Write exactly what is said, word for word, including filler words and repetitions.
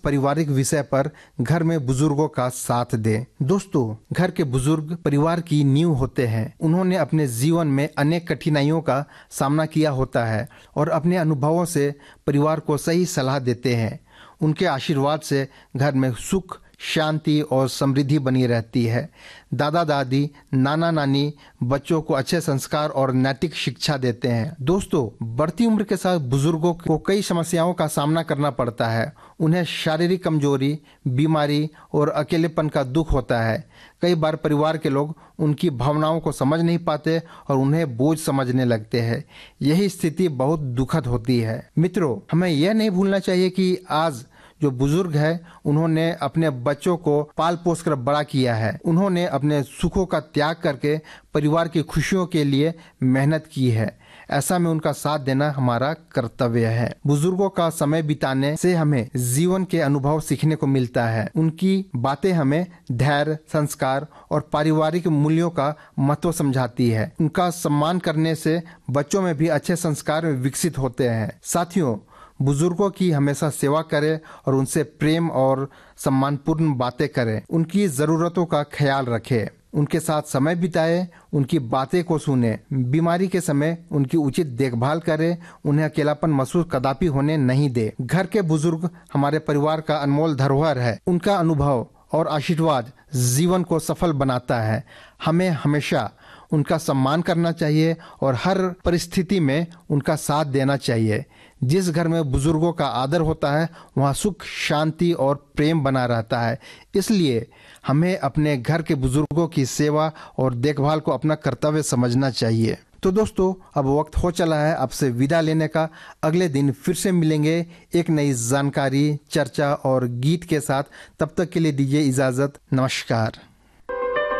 पारिवारिक विषय पर घर में बुजुर्गों का साथ दें। दोस्तों, घर के बुजुर्ग परिवार की नींव होते हैं। उन्होंने अपने जीवन में अनेक कठिनाइयों का सामना किया होता है और अपने अनुभवों से परिवार को सही सलाह देते हैं। उनके आशीर्वाद से घर में सुख, शांति और समृद्धि बनी रहती है। दादा दादी, नाना नानी बच्चों को अच्छे संस्कार और नैतिक शिक्षा देते हैं। दोस्तों, बढ़ती उम्र के साथ बुजुर्गों को कई समस्याओं का सामना करना पड़ता है। उन्हें शारीरिक कमजोरी, बीमारी और अकेलेपन का दुख होता है। कई बार परिवार के लोग उनकी भावनाओं को समझ नहीं पाते और उन्हें बोझ समझने लगते हैं। यही स्थिति बहुत दुखद होती है। मित्रों, हमें यह नहीं भूलना चाहिए कि आज जो बुजुर्ग है, उन्होंने अपने बच्चों को पाल पोस कर बड़ा किया है। उन्होंने अपने सुखों का त्याग करके परिवार की खुशियों के लिए मेहनत की है। ऐसा में उनका साथ देना हमारा कर्तव्य है। बुजुर्गों का समय बिताने से हमें जीवन के अनुभव सीखने को मिलता है। उनकी बातें हमें धैर्य, संस्कार और पारिवारिक मूल्यों का महत्व समझाती है। उनका सम्मान करने से बच्चों में भी अच्छे संस्कार विकसित होते हैं। साथियों, बुजुर्गों की हमेशा सेवा करें और उनसे प्रेम और सम्मानपूर्ण बातें करें। उनकी जरूरतों का ख्याल रखें, उनके साथ समय बिताएं, उनकी बातें को सुने। बीमारी के समय उनकी उचित देखभाल करें, उन्हें अकेलापन महसूस कदापि होने नहीं दे। घर के बुजुर्ग हमारे परिवार का अनमोल धरोहर है। उनका अनुभव और आशीर्वाद जीवन को सफल बनाता है। हमें हमेशा उनका सम्मान करना चाहिए और हर परिस्थिति में उनका साथ देना चाहिए। जिस घर में बुजुर्गों का आदर होता है, वहाँ सुख, शांति और प्रेम बना रहता है। इसलिए हमें अपने घर के बुजुर्गों की सेवा और देखभाल को अपना कर्तव्य समझना चाहिए। तो दोस्तों, अब वक्त हो चला है आपसे विदा लेने का। अगले दिन फिर से मिलेंगे एक नई जानकारी, चर्चा और गीत के साथ। तब तक के लिए दीजिए इजाजत। नमस्कार।